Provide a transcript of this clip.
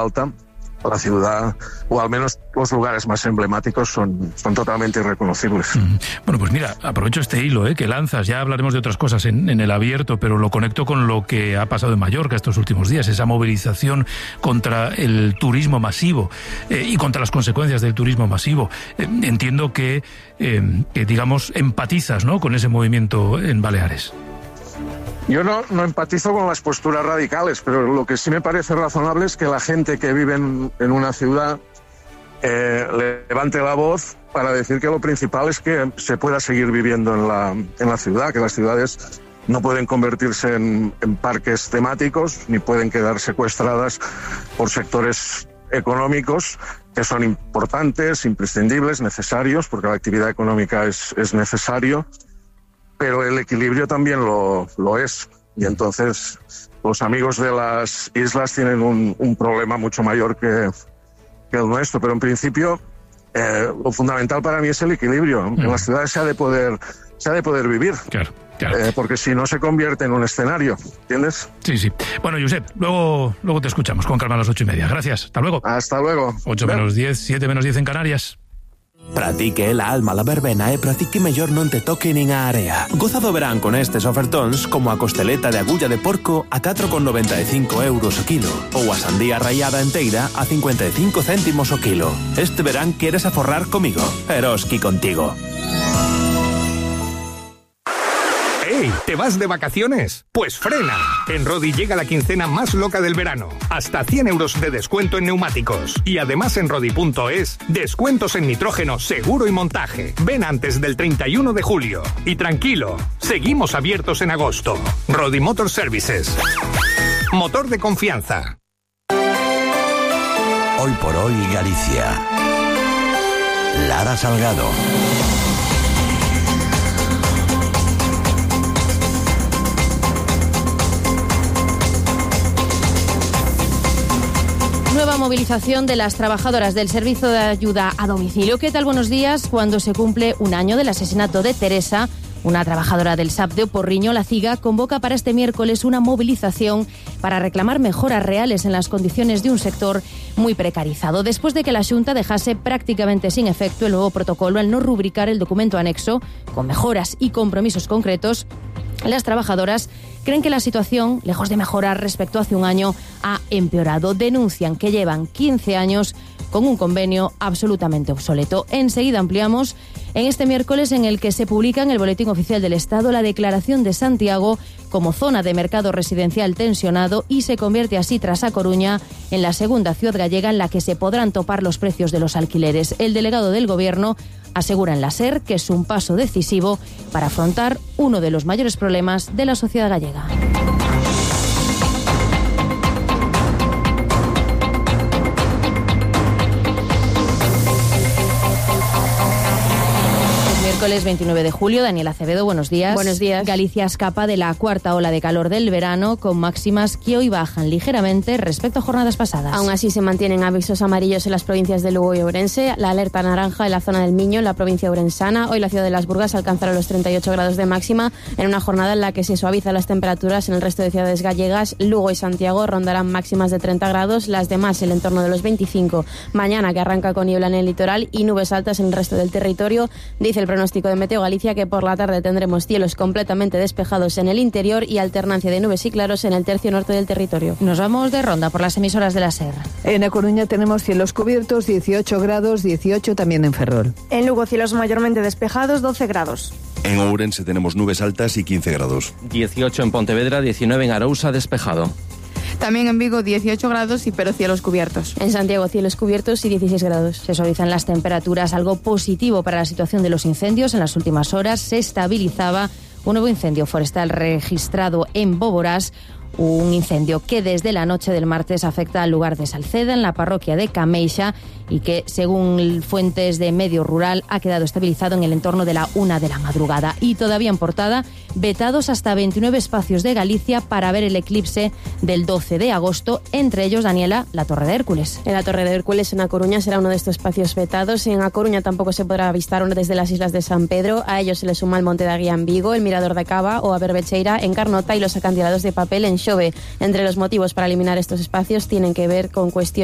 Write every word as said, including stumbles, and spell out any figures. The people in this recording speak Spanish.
alta, la ciudad, o al menos los lugares más emblemáticos, son, son totalmente irreconocibles. Mm. Bueno, pues mira, aprovecho este hilo eh, que lanzas, ya hablaremos de otras cosas en, en el abierto, pero lo conecto con lo que ha pasado en Mallorca estos últimos días, esa movilización contra el turismo masivo eh, y contra las consecuencias del turismo masivo. Eh, entiendo que, eh, que, digamos, empatizas, ¿no?, con ese movimiento en Baleares. Yo no, no empatizo con las posturas radicales, pero lo que sí me parece razonable es que la gente que vive en, en una ciudad eh, levante la voz para decir que lo principal es que se pueda seguir viviendo en la, en la ciudad, que las ciudades no pueden convertirse en, en parques temáticos, ni pueden quedar secuestradas por sectores económicos que son importantes, imprescindibles, necesarios, porque la actividad económica es, es necesario, pero el equilibrio también lo, lo es. Y entonces los amigos de las islas tienen un, un problema mucho mayor que, que el nuestro. Pero en principio eh, lo fundamental para mí es el equilibrio. Mm. En las ciudades se ha de poder, se ha de poder vivir. Claro. Claro. Eh, porque si no se convierte en un escenario, ¿entiendes? Sí, sí. Bueno, Josep, luego, luego te escuchamos con calma a las ocho y media. Gracias. Hasta luego. Hasta luego. Ocho menos diez, siete menos diez en Canarias. Pratique la alma la verbena e pratique mellor non te toque nin a area. Goza do verán con estes ofertóns como a costeleta de agulla de porco a catro con noventa e cinco euros o kilo ou a sandía rallada enteira a cincuenta e cinco céntimos o kilo. Este verán queres aforrar comigo. Eroski contigo. ¡Ey! ¿Te vas de vacaciones? Pues frena. En Rodi llega la quincena más loca del verano. Hasta cien euros de descuento en neumáticos. Y además en Rodi punto es, descuentos en nitrógeno, seguro y montaje. Ven antes del treinta y uno de julio. Y tranquilo, seguimos abiertos en agosto. Rodi Motor Services. Motor de confianza. Hoy por hoy Galicia. Lara Salgado. Nueva movilización de las trabajadoras del Servicio de Ayuda a Domicilio. ¿Qué tal? Buenos días. Cuando se cumple un año del asesinato de Teresa, una trabajadora del S A P de Oporriño, la CIGA convoca para este miércoles una movilización para reclamar mejoras reales en las condiciones de un sector muy precarizado. Después de que la Xunta dejase prácticamente sin efecto el nuevo protocolo al no rubricar el documento anexo con mejoras y compromisos concretos, las trabajadoras creen que la situación, lejos de mejorar respecto a hace un año, ha empeorado. Denuncian que llevan quince años con un convenio absolutamente obsoleto. Enseguida ampliamos en este miércoles en el que se publica en el Boletín Oficial del Estado la declaración de Santiago como zona de mercado residencial tensionado y se convierte así, tras A Coruña, en la segunda ciudad gallega en la que se podrán topar los precios de los alquileres. El delegado del Gobierno asegura en la SER que es un paso decisivo para afrontar uno de los mayores problemas de la sociedad gallega. Miércoles veintinueve de julio, Daniel Acevedo, buenos días. Buenos días. Galicia escapa de la cuarta ola de calor del verano, con máximas que hoy bajan ligeramente respecto a jornadas pasadas. Aún así se mantienen avisos amarillos en las provincias de Lugo y Ourense, la alerta naranja en la zona del Miño, en la provincia ourensana. Hoy la ciudad de Las Burgas alcanzará los treinta y ocho grados de máxima en una jornada en la que se suavizan las temperaturas en el resto de ciudades gallegas. Lugo y Santiago rondarán máximas de treinta grados, las demás en el entorno de los veinticinco. Mañana, que arranca con niebla en el litoral y nubes altas en el resto del territorio, dice el pronóstico de Meteo Galicia que por la tarde tendremos cielos completamente despejados en el interior y alternancia de nubes y claros en el tercio norte del territorio. Nos vamos de ronda por las emisoras de la SER. En A Coruña tenemos cielos cubiertos, dieciocho grados, dieciocho también en Ferrol. En Lugo cielos mayormente despejados, doce grados. En Ourense tenemos nubes altas y quince grados. dieciocho en Pontevedra, diecinueve en Arousa, despejado. También en Vigo dieciocho grados y pero cielos cubiertos. En Santiago cielos cubiertos y dieciséis grados. Se suavizan las temperaturas, algo positivo para la situación de los incendios. En las últimas horas se estabilizaba un nuevo incendio forestal registrado en Boborás. Un incendio que desde la noche del martes afecta al lugar de Salceda, en la parroquia de Cameixa, y que, según fuentes de medio rural, ha quedado estabilizado en el entorno de la una de la madrugada. Y todavía en portada, vetados hasta veintinueve espacios de Galicia para ver el eclipse del doce de agosto, entre ellos, Daniela, la Torre de Hércules. En la Torre de Hércules, en A Coruña, será uno de estos espacios vetados. En A Coruña tampoco se podrá avistar desde las islas de San Pedro. A ellos se le suma el Monte da Guía en Vigo, el Mirador da Cava o a Berbecheira en Carnota y los acantilados de papel en Xove. Entre los motivos para eliminar estos espacios tienen que ver con cuestiones